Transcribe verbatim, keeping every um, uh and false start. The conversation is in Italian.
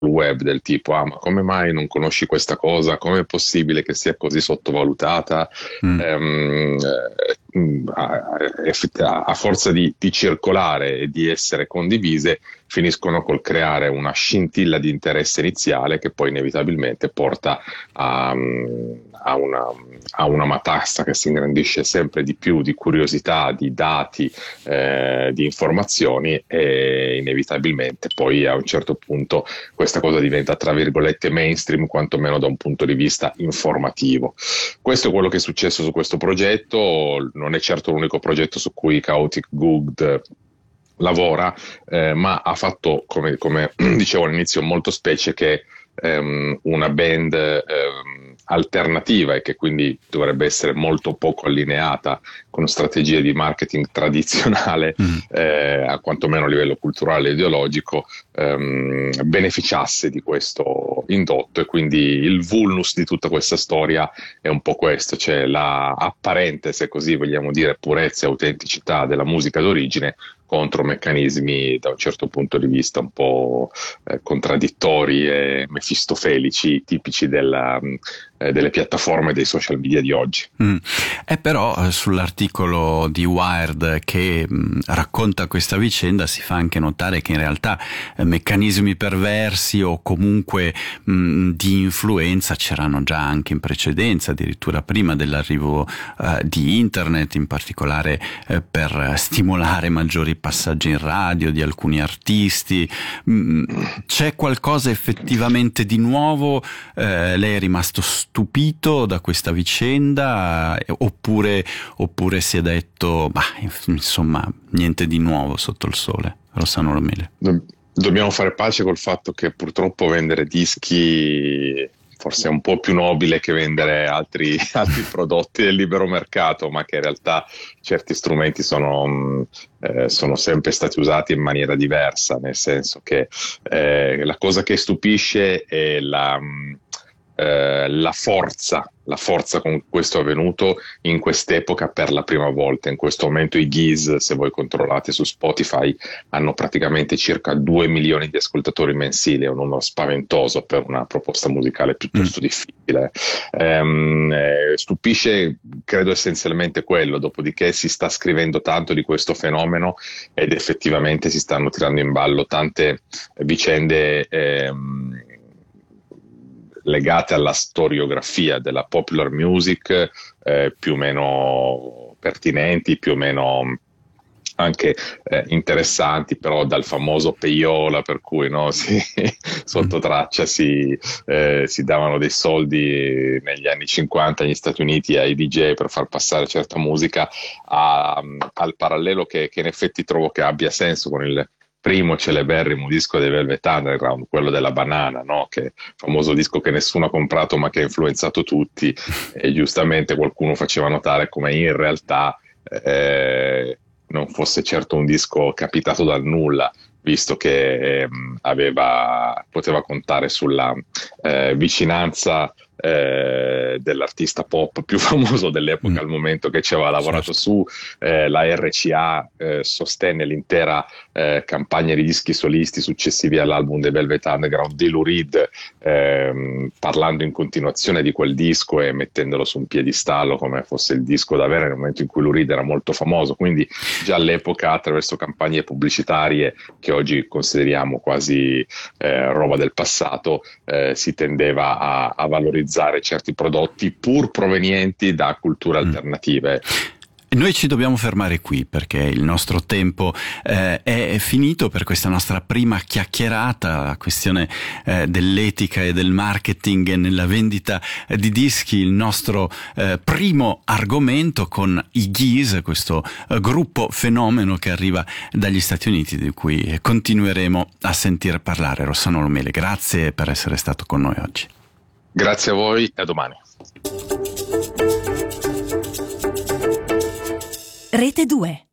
web, del tipo ah ma come mai non conosci questa cosa, come è possibile che sia così sottovalutata, mm. ehm, a, a, a forza di, di circolare e di essere condivise finiscono col creare una scintilla di interesse iniziale che poi inevitabilmente porta a, a, una, a una matassa che si ingrandisce sempre di più di curiosità, di dati, eh, di informazioni, e inevitabilmente poi a un certo punto questa cosa diventa tra virgolette mainstream, quantomeno da un punto di vista informativo. Questo è quello che è successo su questo progetto. Non è certo l'unico progetto su cui Chaotic Good lavora, eh, ma ha fatto, come, come dicevo all'inizio, molto specie che ehm, una band ehm, alternativa e che quindi dovrebbe essere molto poco allineata con strategie di marketing tradizionale, mm. eh, a quantomeno a livello culturale e ideologico, ehm, beneficiasse di questo indotto. E quindi il vulnus di tutta questa storia è un po' questo, cioè la apparente, se così vogliamo dire, purezza e autenticità della musica d'origine contro meccanismi da un certo punto di vista un po' eh, contraddittori e mefistofelici, tipici della, eh, delle piattaforme dei social media di oggi. Mm. E però eh, sull'articolo di Wired che mh, racconta questa vicenda si fa anche notare che in realtà eh, meccanismi perversi o comunque mh, di influenza c'erano già anche in precedenza, addirittura prima dell'arrivo eh, di internet, in particolare eh, per stimolare maggiori passaggi in radio di alcuni artisti. C'è qualcosa effettivamente di nuovo? Eh, lei è rimasto stupito da questa vicenda eh, oppure, oppure si è detto bah, insomma niente di nuovo sotto il sole? Rossano Romele. Dobbiamo fare pace col fatto che purtroppo vendere dischi forse è un po' più nobile che vendere altri, altri prodotti del libero mercato, ma che in realtà certi strumenti sono, eh, sono sempre stati usati in maniera diversa, nel senso che eh, la cosa che stupisce è la, eh, la forza, la forza con cui questo è avvenuto in quest'epoca per la prima volta. In questo momento i Gees, se voi controllate su Spotify, hanno praticamente circa due milioni di ascoltatori mensili, è un numero spaventoso per una proposta musicale piuttosto mm. difficile. Ehm, eh, stupisce, credo, essenzialmente quello, dopodiché si sta scrivendo tanto di questo fenomeno ed effettivamente si stanno tirando in ballo tante vicende ehm, legate alla storiografia della popular music, eh, più o meno pertinenti, più o meno anche eh, interessanti, però dal famoso payola, per cui no, si, sotto traccia si, eh, si davano dei soldi negli anni cinquanta negli Stati Uniti ai D J per far passare certa musica, a, al parallelo che, che in effetti trovo che abbia senso con il primo celeberrimo disco dei Velvet Underground, quello della banana, no? Che è il famoso disco che nessuno ha comprato ma che ha influenzato tutti, e giustamente qualcuno faceva notare come in realtà eh, non fosse certo un disco capitato dal nulla, visto che ehm, aveva, poteva contare sulla eh, vicinanza eh, dell'artista pop più famoso dell'epoca mm. al momento, che ci aveva lavorato certo. su eh, la R C A eh, sostenne l'intera eh, campagna di dischi solisti successivi all'album dei Velvet Underground di Lou Reed, ehm, parlando in continuazione di quel disco e mettendolo su un piedistallo come fosse il disco da avere nel momento in cui Lou Reed era molto famoso. Quindi già all'epoca, attraverso campagne pubblicitarie che oggi consideriamo quasi eh, roba del passato, eh, si tendeva a, a valorizzare certi prodotti pur provenienti da culture mm. alternative. Noi ci dobbiamo fermare qui perché il nostro tempo eh, è finito per questa nostra prima chiacchierata. La questione eh, dell'etica e del marketing nella vendita eh, di dischi, il nostro eh, primo argomento con i Gees, questo eh, gruppo fenomeno che arriva dagli Stati Uniti, di cui continueremo a sentir parlare. Rossano Romele, grazie per essere stato con noi oggi. Grazie a voi e a domani. Rete due.